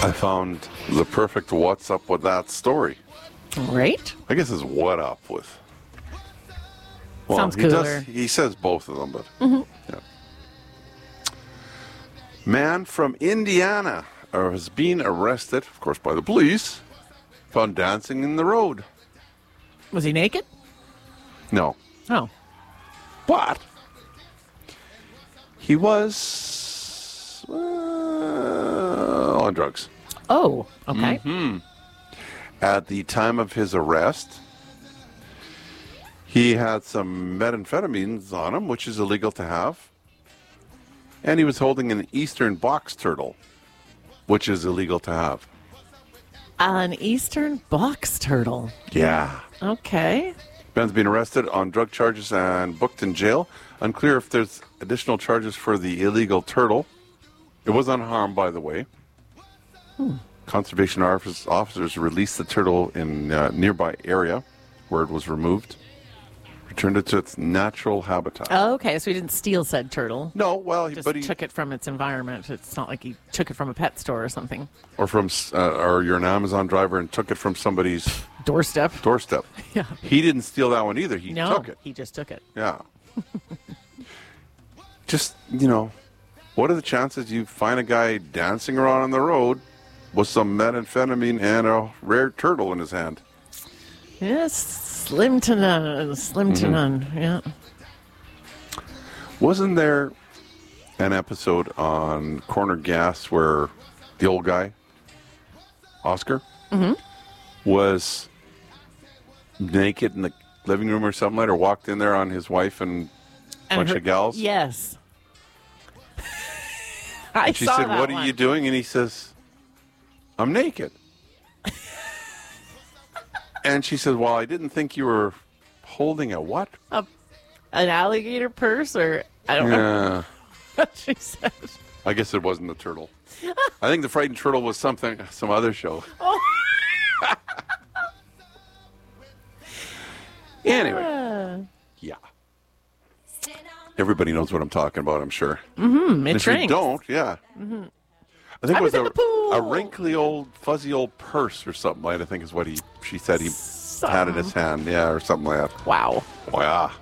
I found the perfect what's up with that story. Right? I guess it's what up with. Well, Sounds cooler. He says both of them, but yeah. Man from Indiana has been arrested, of course, by the police, found dancing in the road. Was he naked? No, Oh. but he was on drugs. Oh, okay. At the time of his arrest, he had some methamphetamines on him, which is illegal to have. And he was holding an eastern box turtle, which is illegal to have. An eastern box turtle. Yeah. Okay. Ben's been arrested on drug charges and booked in jail. Unclear if there's additional charges for the illegal turtle. It was unharmed, by the way. Conservation officers released the turtle in a nearby area where it was removed. Returned it to its natural habitat. Oh, okay, so he didn't steal said turtle. No, well, Just but he took it from its environment. It's not like he took it from a pet store or something. or from or you're an Amazon driver and took it from somebody's Doorstep. doorstep. Yeah. He didn't steal that one either. He No, took it. he just took it. Yeah. Just, what are the chances you find a guy dancing around on the road with some methamphetamine and a rare turtle in his hand? Yes, slim to none. Slim to none, yeah. Wasn't there an episode on Corner Gas where the old guy, Oscar, was naked in the living room or something like that, or walked in there on his wife and a bunch of gals? Yes. I And she saw said, that "What are one. you doing?" And he says, "I'm naked." And she said, "Well, I didn't think you were holding a what?" An alligator purse, or I don't know Yeah. what she said. I guess it wasn't the turtle. I think the frightened turtle was some other show. Anyway, yeah. Everybody knows what I'm talking about, I'm sure. It If you drinks. don't, yeah. I think I it was was in the pool. a wrinkly old, fuzzy old purse or something like that, I think is what she said he had in his hand. Yeah, or something like that. Wow. Wow.